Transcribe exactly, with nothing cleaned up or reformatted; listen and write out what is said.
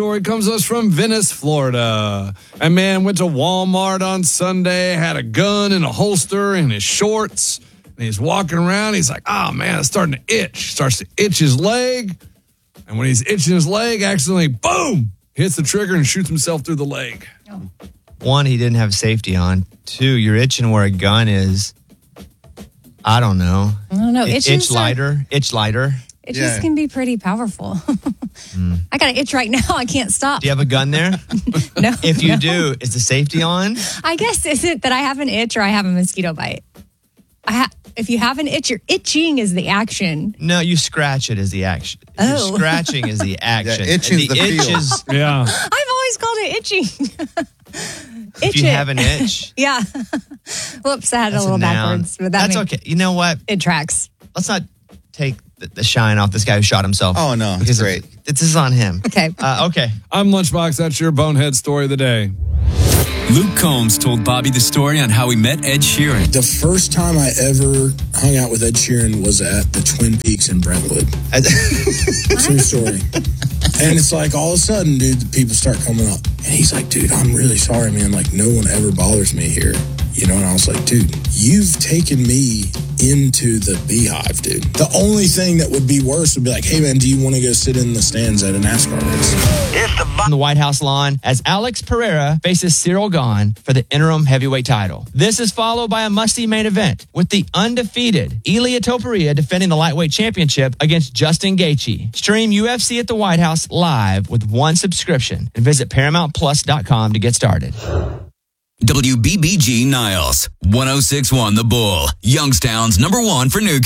story comes to us from Venice, Florida. A man went to Walmart on Sunday, had a gun in a holster in his shorts, and he's walking around. He's like, oh, man, it's starting to itch. Starts to itch his leg. And when he's itching his leg, accidentally, boom, hits the trigger and shoots himself through the leg. Oh. One, he didn't have safety on. Two, you're itching where a gun is. I don't know. I don't know. Itch, itch lighter. Itch lighter. Itches yeah. can be pretty powerful. mm. I got an itch right now. I can't stop. Do you have a gun there? No. If you no. do, is the safety on? I guess is it that I have an itch or I have a mosquito bite? I ha- if you have an itch, you're itching is the action. No, you scratch it as the action. Oh. You're scratching is the action. Yeah, itching the, the itch feel. is, yeah. I've always called it itching. If itch you it. have an itch. Yeah. Whoops, I had That's it a little a backwards. But that That's means okay. You know what? It tracks. Let's not take the, the shine off this guy who shot himself. Oh, no. It's because great. It, this is on him. Okay. Uh, okay. I'm Lunchbox. That's your bonehead story of the day. Luke Combs told Bobby the story on how he met Ed Sheeran. The first time I ever hung out with Ed Sheeran was at the Twin Peaks in Brentwood. True story. And it's like all of a sudden, dude, the people start coming up. And he's like, dude, I'm really sorry, man. Like, no one ever bothers me here. You know, and I was like, dude, you've taken me into the Beehive, dude. The only thing that would be worse would be like, hey, man, do you want to go sit in the stands at a NASCAR race? On the White House lawn as Alex Pereira faces Cyril Gahn for the interim heavyweight title. This is followed by a must-see main event with the undefeated Ilia Topuria defending the lightweight championship against Justin Gaethje. Stream U F C at the White House live with one subscription and visit paramount plus dot com to get started. W B B G Niles, one oh six point one The Bull, Youngstown's number one for new